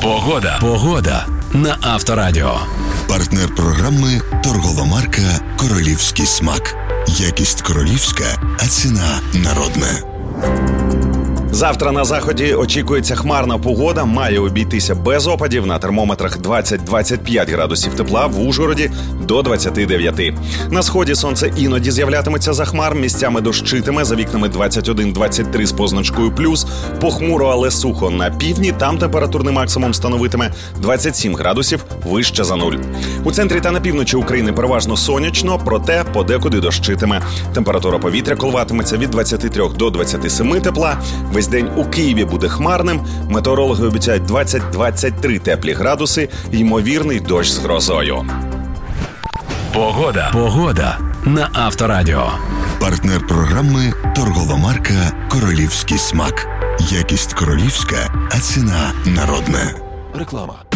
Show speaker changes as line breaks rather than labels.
Погода на Авторадіо.
Партнер програми торгова марка «Королівський смак». Якість королівська, а ціна народна.
Завтра на заході очікується хмарна погода, має обійтися без опадів, на термометрах 20-25 градусів тепла, в Ужгороді до 29. На сході сонце іноді з'являтиметься за хмар, місцями дощитиме, за вікнами 21-23 з позначкою плюс, похмуро, але сухо на півдні, там температурний максимум становитиме 27 градусів вище за нуль. У центрі та на півночі України переважно сонячно, проте подекуди дощитиме. Температура повітря коливатиметься від 23 до 27 тепла. Весь день у Києві буде хмарним, метеорологи обіцяють 20-23 теплі градуси, ймовірний дощ з грозою.
Погода на Авторадіо.
Партнер програми торгова марка «Королівський смак». Якість королівська, а ціна народна.
Реклама.